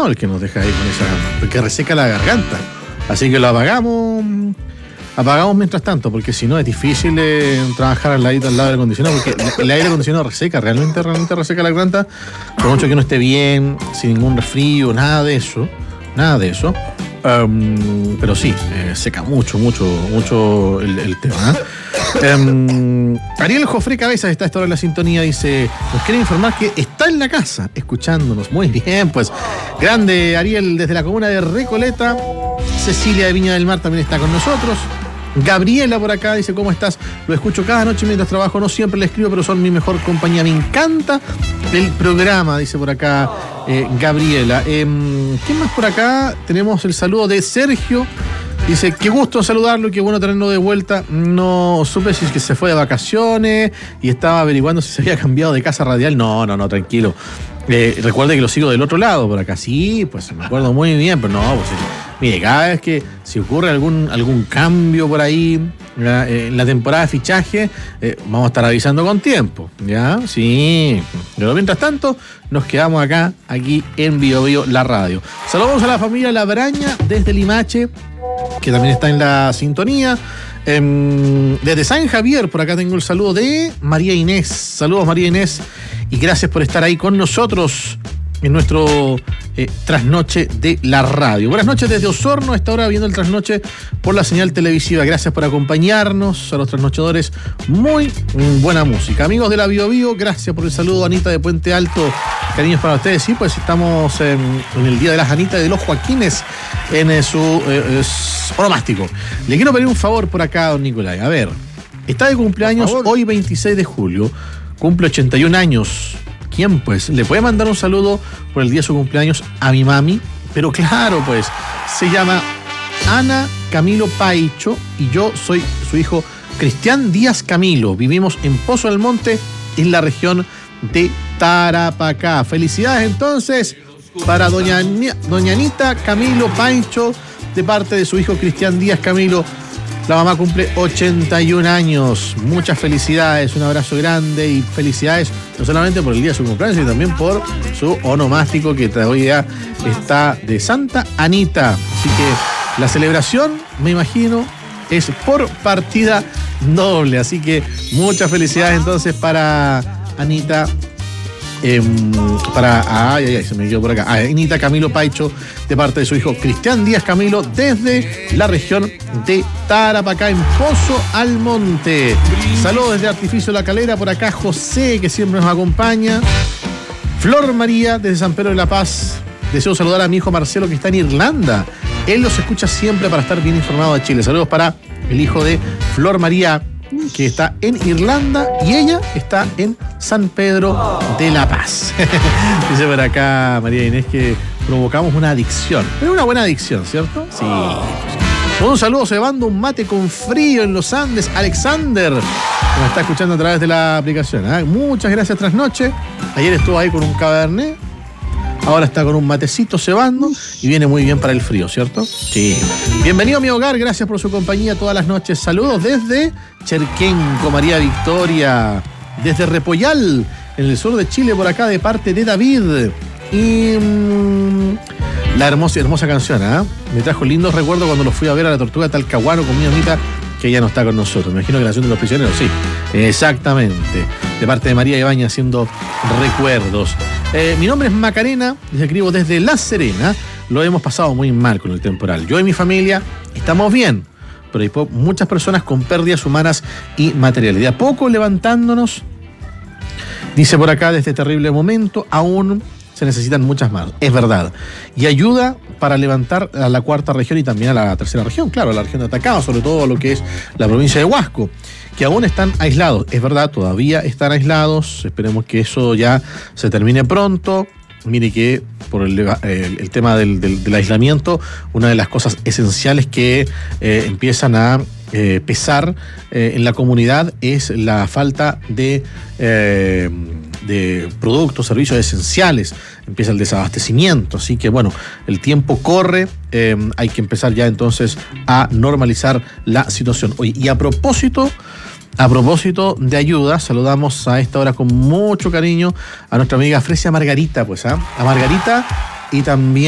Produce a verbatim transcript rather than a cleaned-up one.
el que nos deja ahí con esa, porque reseca la garganta. Así que lo apagamos, apagamos mientras tanto, porque si no es difícil eh, trabajar al lado, al lado del acondicionado, porque el aire acondicionado reseca, realmente, realmente reseca la garganta, por mucho que no esté bien, sin ningún resfrío, nada de eso, nada de eso. Um, pero sí, eh, seca mucho, mucho, mucho el, el tema. ¿eh? Um, Ariel Jofré Cabezas está a esta hora en la sintonía, dice, nos quiere informar que está en la casa, escuchándonos. Muy bien, pues, grande Ariel desde la comuna de Recoleta. Cecilia de Viña del Mar también está con nosotros. Gabriela por acá dice, ¿cómo estás? Lo escucho cada noche mientras trabajo, no siempre le escribo, pero son mi mejor compañía. Me encanta el programa, dice por acá eh, Gabriela. Eh, ¿Quién más por acá? Tenemos el saludo de Sergio. Dice, qué gusto saludarlo y qué bueno tenerlo de vuelta. No supe si es que se fue de vacaciones y estaba averiguando si se había cambiado de casa radial. No, no, no, tranquilo. Eh, recuerde que lo sigo del otro lado, por acá. Sí, pues me acuerdo muy bien, pero no, pues mire, cada vez que si ocurre algún, algún cambio por ahí eh, en la temporada de fichaje, eh, vamos a estar avisando con tiempo, ¿ya? Sí. Pero mientras tanto, nos quedamos acá, aquí en Bio Bio, la radio. Saludos a la familia Labraña desde Limache, que también está en la sintonía. Eh, desde San Javier, por acá tengo el saludo de María Inés. Saludos, María Inés. Y gracias por estar ahí con nosotros en nuestro eh, trasnoche de la radio. Buenas noches desde Osorno, a esta hora viendo el trasnoche por la señal televisiva. Gracias por acompañarnos, a los trasnochadores. Muy buena música. Amigos de la Bio Bio, gracias por el saludo. Anita de Puente Alto, cariños para ustedes. Sí, pues estamos en, en el Día de las Anitas de los Joaquines en eh, su eh, onomástico. Le quiero pedir un favor por acá, don Nicolai. A ver, está de cumpleaños hoy veintiséis de julio. Cumple ochenta y un años. ¿Quién, pues? Le puede mandar un saludo por el día de su cumpleaños a mi mami. Pero claro, pues, se llama Ana Camilo Paicho y yo soy su hijo Cristian Díaz Camilo. Vivimos en Pozo del Monte, en la región de Tarapacá. Felicidades, entonces, para doña, doña Anita Camilo Paicho, de parte de su hijo Cristian Díaz Camilo. La mamá cumple ochenta y un años. Muchas felicidades, un abrazo grande y felicidades no solamente por el día de su cumpleaños, sino también por su onomástico que todavía está de Santa Anita. Así que la celebración, me imagino, es por partida doble. Así que muchas felicidades entonces para Anita. Eh, para ay, ay, ay, se me quedó por acá. Ah, Anita Camilo Paicho, de parte de su hijo Cristian Díaz Camilo, desde la región de Tarapacá, en Pozo Almonte. Saludos desde Artificio La Calera, por acá José, que siempre nos acompaña. Flor María, desde San Pedro de la Paz. Deseo saludar a mi hijo Marcelo, que está en Irlanda. Él los escucha siempre para estar bien informado de Chile. Saludos para el hijo de Flor María, que está en Irlanda, y ella está en San Pedro de la Paz. Dice por acá María Inés que provocamos una adicción. Pero una buena adicción, ¿cierto? Sí. Un saludo cebando un mate con frío en los Andes, Alexander, que me está escuchando a través de la aplicación. ¿eh? Muchas gracias, Trasnoche. Ayer estuvo ahí con un cabernet. Ahora está con un matecito cebando y viene muy bien para el frío, ¿cierto? Sí. Bienvenido a mi hogar, gracias por su compañía todas las noches. Saludos desde Cherquenco, María Victoria, desde Repollal, en el sur de Chile, por acá, de parte de David. Y mmm, la hermosa, hermosa canción, ¿eh? Me trajo lindos recuerdos cuando los fui a ver a la Tortuga Talcahuano con mi amita, que ya no está con nosotros. Me imagino que la canción de los prisioneros, sí. Exactamente. De parte de María Ibaña, haciendo recuerdos. Eh, mi nombre es Macarena, les escribo desde La Serena. Lo hemos pasado muy mal con el temporal. Yo y mi familia estamos bien, pero hay po- muchas personas con pérdidas humanas y materiales. De a poco levantándonos, dice por acá, de este terrible momento, aún se necesitan muchas manos. Es verdad. Y ayuda para levantar a la cuarta región y también a la tercera región, claro, a la región de Atacama, sobre todo a lo que es la provincia de Huasco, que aún están aislados. Es verdad, todavía están aislados. Esperemos que eso ya se termine pronto. Mire que por el, el, el tema del, del, del aislamiento, una de las cosas esenciales que eh, empiezan a eh, pesar eh, en la comunidad es la falta de, eh, de productos, servicios esenciales. Empieza el desabastecimiento, así que bueno, el tiempo corre, eh, hay que empezar ya entonces a normalizar la situación. Oye, y a propósito A propósito de ayuda, saludamos a esta hora con mucho cariño a nuestra amiga Fresia Margarita, pues, ¿eh? a Margarita y también